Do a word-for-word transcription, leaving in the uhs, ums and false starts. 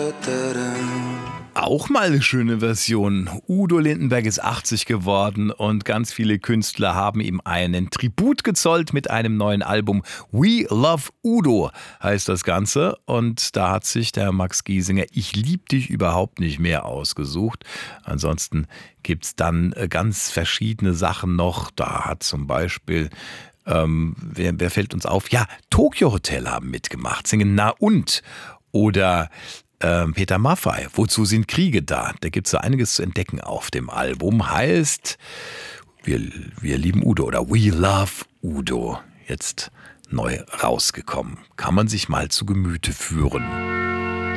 Auch mal eine schöne Version. Udo Lindenberg ist achtzig geworden und ganz viele Künstler haben ihm einen Tribut gezollt mit einem neuen Album. We Love Udo heißt das Ganze. Und da hat sich der Max Giesinger Ich lieb dich überhaupt nicht mehr ausgesucht. Ansonsten gibt es dann ganz verschiedene Sachen noch. Da hat zum Beispiel... Ähm, wer, wer fällt uns auf? Ja, Tokyo Hotel haben mitgemacht, singen Na und oder ähm, Peter Maffay, Wozu sind Kriege da? Da gibt es so einiges zu entdecken auf dem Album. Heißt, wir, wir lieben Udo oder We Love Udo. Jetzt neu rausgekommen. Kann man sich mal zu Gemüte führen.